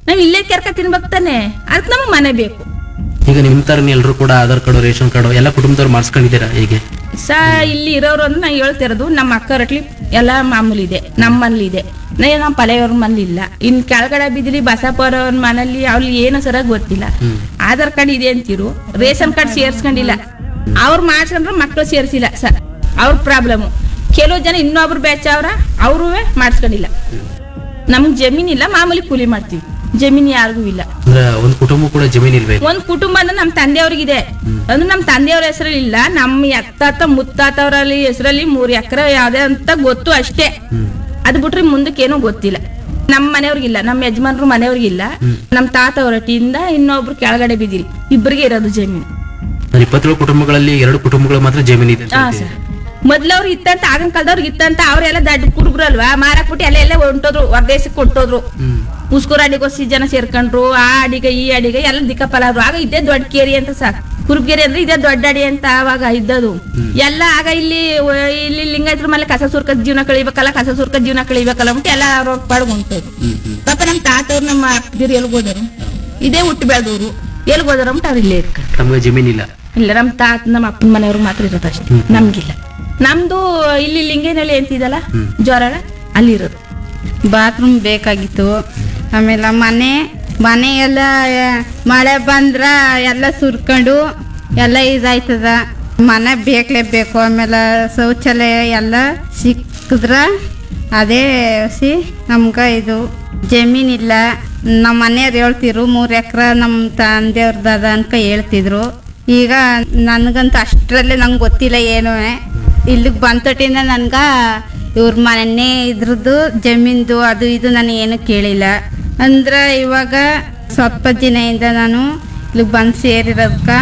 ನಾವ್ ಇಲ್ಲೇ ಕೆರ್ಕ ತಿನ್ಬೇಕು ತಾನೆ, ಅದಕ್ಕೆ ನಮ್ಗೆ ಮನೆ ಬೇಕು. ಈಗ ನಿಮ್ ತರನೇ ಎಲ್ಲರೂ ಕೂಡ ಆಧಾರ್ ಕಾರ್ಡು ರೇಷನ್ ಕಾರ್ಡು ಎಲ್ಲ ಕುಟುಂಬದವ್ರು ಮಾಡಿಸ್ಕೊಂಡಿದ್ದೀರಾ ಹೇಗೆ? ಇಲ್ಲಿ ಇರೋರು ಅಂದ್ರೆ ನಾ ಹೇಳ್ತಿರೋದು ನಮ್ಮ ಅಕ್ಕ ರಟ್ಲಿ ಎಲ್ಲ ಮಾಮೂಲಿ ಇದೆ, ನಮ್ಮಲ್ಲಿ ಇದೆ, ನಮ್ಮ ಪಲೆಯವ್ರ ಮನೇಲಿ ಇಲ್ಲ. ಇನ್ ಕೆಳಗಡೆ ಬಿದ್ದಿಲಿ ಬಸಪ್ಪವ್ರ ಮನೇಲಿ ಅವ್ಲಿ ಏನೋ ಸರಿಯಾಗಿ ಗೊತ್ತಿಲ್ಲ. ಆಧಾರ್ ಕಾರ್ಡ್ ಇದೆ ಅಂತಿರು, ರೇಷನ್ ಕಾರ್ಡ್ ಸೇರ್ಸ್ಕೊಂಡಿಲ್ಲ. ಅವ್ರು ಮಾಡ್ಸ್ಕೊಂಡ್ರೆ ಮಕ್ಳು ಸೇರ್ಸಿಲ್ಲ ಸರ್, ಅವ್ರ ಪ್ರಾಬ್ಲಮ್. ಕೆಲವು ಜನ ಇನ್ನೊಬ್ರು ಬ್ಯಾಚ್ ಅವ್ರೂ ಮಾಡಿಸ್ಕೊಂಡಿಲ್ಲ. ನಮ್ಗ್ ಜಮೀನಿಲ್ಲ, ಮಾಮೂಲಿ ಕೂಲಿ ಮಾಡ್ತೀವಿ, ಜಮೀನ್ ಯಾರಿಗೂ ಇಲ್ಲ. ಒಂದ್ ಕುಟುಂಬ ಕೂಡ ಜಮೀನ್ ಇಲ್ಬೇಕು. ಒಂದ್ ಕುಟುಂಬ ಅಂದ್ರೆ ನಮ್ ತಂದೆಯವ್ರಿಗಿದೆ, ಅಂದ್ರೆ ನಮ್ ತಂದೆಯವ್ರ ಹೆಸರಲ್ಲಿ ಇಲ್ಲ, ನಮ್ಮ ಎತ್ತಾತ ಮುತ್ತಾತವ್ರಲ್ಲಿ ಹೆಸರಲ್ಲಿ 3 ಎಕರೆ ಯಾವ್ದೇ ಅಂತ ಗೊತ್ತು ಅಷ್ಟೇ. ಅದ್ ಬಿಟ್ರೆ ಮುಂದಕ್ಕೆ ಏನೋ ಗೊತ್ತಿಲ್ಲ. ನಮ್ ಮನೆಯವ್ರಿಗಿಲ್ಲ, ನಮ್ ಯಜಮಾನ್ರು ಮನೆಯವ್ರಿಗಿಲ್ಲ. ನಮ್ ತಾತ ಹೊರಟಿಯಿಂದ ಇನ್ನೊಬ್ರು ಕೆಳಗಡೆ ಬಿದ್ದಿರಿ, ಇಬ್ಬರಿಗೆ ಇರೋದು ಜಮೀನು. 27 ಕುಟುಂಬಗಳಲ್ಲಿ 2 ಕುಟುಂಬಗಳು ಮಾತ್ರ ಜಮೀನ್ ಇದೆ. ಮೊದ್ಲವ್ರು ಇತ್ತಂತ, ಆಗಿನ ಕಾಲದವ್ರಿಗೆ ಇತ್ತಂತ, ಅವ್ರೆಲ್ಲ ದಡ್ಡ ಕುರುಬ್ರು ಅಲ್ವಾ, ಮಾರಾಕ್ಬಿಟ್ಟು ಎಲ್ಲ ಹೊಂಟೋದ್ರು, ಹೊರದೇಶಕ್ಕೆ ಕೊಟ್ಟೋದ್ರು. ಉಸ್ಕೂರ್ ಅಡಿಗೋಸಿ ಜನ ಸೇರ್ಕೊಂಡ್ರು, ಆ ಅಡಿಗೆ ಈ ಅಡಿಗೆ ಎಲ್ಲ ದಿಕ್ಕಪ್ಪಲಾದ್ರು. ಆಗ ಇದೇ ದೊಡ್ಡ ಕೇರಿ ಅಂತ ಸರ್, ಕುರುಬ್ಗೇರಿ ಅಂದ್ರೆ ಇದೇ ದೊಡ್ಡ ಅಡಿ ಅಂತ ಆವಾಗ ಇದ್ದದು ಎಲ್ಲ. ಆಗ ಇಲ್ಲಿ ಲಿಂಗಾಯತ್ರ ಮೇಲೆ ಕಸ ಸುರ್ಕದ್ ಜೀವನ ಕಳಿಬೇಕಲ್ಲ, ಕಸ ಸುರ್ಕದ್ ಜೀವನ ಕಳಿಬೇಕಲ್ಲ ಅಂದ್ಬಿಟ್ಟು ಎಲ್ಲ ಅವ್ರ ಪಾಡ್ಗೆ ಹೊಂಟೋದು. ಪಾಪ ನಮ್ ತಾತವ್ರು ನಮ್ಮ ಅಪ್ಪದಿರು ಎಲ್ಗೋದರು, ಇದೇ ಹುಟ್ಟು ಬೆಳೆದವ್ರು, ಎಲ್ಗೋದ್ರ ಅಂದ್ಬಿಟ್ಟು ಅವ್ರು ಇಲ್ಲೇ ಇರ್ಕೊಂಡು. ನಮ್ಗೆ ಜಮೀನಿಲ್ಲ. ಇಲ್ಲ, ನಮ್ ತಾತ ನಮ್ಮ ಅಪ್ಪನ ಮನೆಯವ್ರಿಗೆ ಮಾತ್ರ ಇರೋದಷ್ಟೇ, ನಮ್ಗಿಲ್ಲ. ನಮ್ದು ಇಲ್ಲಿ ಲಿಂಗೇನಹಳ್ಳಿ ಅಂತಿದಲ್ಲ ಜ್ವರ, ಅಲ್ಲಿ ಇರೋದು. ಬಾತ್ರೂಮ್ ಬೇಕಾಗಿತ್ತು. ಆಮೇಲೆ ಮನೆ ಎಲ್ಲ ಮಳೆ ಬಂದ್ರ ಎಲ್ಲ ಸುರ್ಕೊಂಡು ಎಲ್ಲ ಇದಾಯ್ತದ. ಮನೆ ಬೇಕಲೇಬೇಕು. ಆಮೇಲೆ ಶೌಚಾಲಯ ಎಲ್ಲ ಸಿಕ್ಕಿದ್ರ ಅದೇ ನಮ್ಗೆ ಇದು ಜಮೀನಿಲ್ಲ. ನಮ್ಮ ಮನೆಯವ್ರು ಹೇಳ್ತಿರು 3 ಎಕರೆ ನಮ್ಮ ತಂದೆಯವ್ರದ್ದು ಅನ್ಕ ಹೇಳ್ತಿದ್ರು. ಈಗ ನನಗಂತೂ ಅಷ್ಟರಲ್ಲೇ ನಂಗೆ ಗೊತ್ತಿಲ್ಲ ಏನೂ. ಇಲ್ಲಿಗೆ ಬಂತೊಟ್ಟಿಂದ ನನ್ಗೆ ಇವ್ರ ಮನೆ ಇದ್ರದ್ದು ಜಮೀನ್ದು ಅದು ಇದು ನಾನು ಏನು ಕೇಳಿಲ್ಲ. ಅಂದ್ರೆ ಇವಾಗ ಸ್ವಲ್ಪ ದಿನದಿಂದ ನಾನು ಇಲ್ಲಿಗೆ ಬಂದು ಸೇರಿರೋದಕ್ಕೆ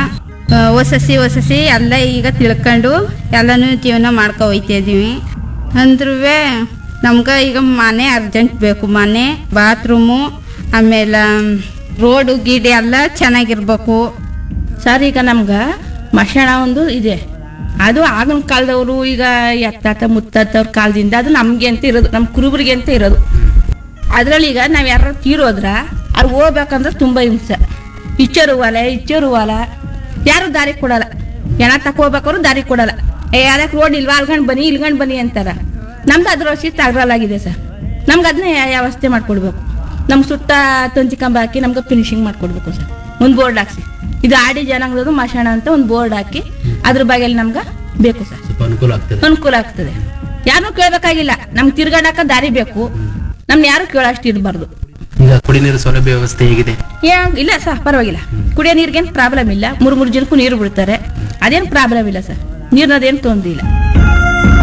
ಹೊಸಸಿ ಎಲ್ಲ ಈಗ ತಿಳ್ಕೊಂಡು ಎಲ್ಲನೂ ಜೀವನ ಮಾಡ್ಕೊ ಹೋಯ್ತಿದ್ದೀವಿ. ಅಂದ್ರೂ ನಮ್ಗೆ ಈಗ ಮನೆ ಅರ್ಜೆಂಟ್ ಬೇಕು. ಮನೆ, ಬಾತ್ರೂಮು, ಆಮೇಲೆ ರೋಡು ಗೀಡೆ ಎಲ್ಲ ಚೆನ್ನಾಗಿರ್ಬೇಕು ಸರ್. ಈಗ ನಮ್ಗೆ ಮಶಾಣ ಒಂದು ಇದೆ, ಅದು ಆಗಿನ ಕಾಲದವರು, ಈಗ ಎತ್ತಾತ ಮುತ್ತಾತವ್ರ ಕಾಲದಿಂದ ಅದು ನಮ್ಗೆ ಅಂತ ಇರೋದು, ನಮ್ಮ ಕುರುಬರಿಗೆ ಅಂತ ಇರೋದು. ಅದ್ರಲ್ಲಿ ಈಗ ನಾವ್ ಯಾರು ತೀರೋದ್ರ ಅವ್ರು ಹೋಗ್ಬೇಕಂದ್ರೆ ತುಂಬಾ ಹಿಂಸೆ. ಇಚ್ಚರು ಹೊಲ ಯಾರು ದಾರಿ ಕೊಡಲ್ಲ. ಹೆಣ ತಕೋಬೇಕಾದ್ರು ದಾರಿ ಕೊಡಲ್ಲ. ಯಾರಕ್ಕೆ ರೋಡ್ ಇಲ್ವಾ, ಇಲ್ಗಂಡ್ ಬನ್ನಿ ಅಂತಾರ. ನಮ್ದು ಅದ್ರ ವರ್ಷ ತಗರಲಾಗಿದೆ ಸರ್. ನಮ್ಗೆ ಅದನ್ನ ವ್ಯವಸ್ಥೆ ಮಾಡ್ಕೊಡ್ಬೇಕು. ನಮ್ ಸುತ್ತ ತಂತಿ ಕಂಬ ಹಾಕಿ ನಮ್ಗೆ ಫಿನಿಶಿಂಗ್ ಮಾಡ್ಕೊಡ್ಬೇಕು ಸರ್. ಒಂದು ಬೋರ್ಡ್ ಹಾಕ್ಸಿ, ಇದು ಆಡಿ ಜನಾಂಗದ ಮಶಾಣ ಅಂತ ಒಂದು ಬೋರ್ಡ್ ಹಾಕಿ ಅದ್ರ ಬಗ್ಗೆ ನಮ್ಗೆ ಬೇಕು ಸರ್. ಅನುಕೂಲ ಆಗ್ತದೆ. ಯಾರು ಕೇಳ್ಬೇಕಾಗಿಲ್ಲ, ನಮ್ಗೆ ತಿರ್ಗಾಡಕ ದಾರಿ ಬೇಕು. ನಮ್ನ ಯಾರು ಕೇಳೋಷ್ಟು ಇರಬಾರ್ದು. ಈಗ ಕುಡಿ ನೀರು ಸೌಲಭ್ಯ ವ್ಯವಸ್ಥೆ ಹೇಗಿದೆ? ಇಲ್ಲ ಸರ್, ಪರವಾಗಿಲ್ಲ. ಕುಡಿಯೋ ನೀರಿಗೇನು ಪ್ರಾಬ್ಲಮ್ ಇಲ್ಲ. 3 ಜನಕ್ಕೂ ನೀರು ಬಿಡ್ತಾರೆ, ಅದೇನು ಪ್ರಾಬ್ಲಮ್ ಇಲ್ಲ ಸರ್. ನೀರಿನದೇನು ತೊಂದರೆ ಇಲ್ಲ.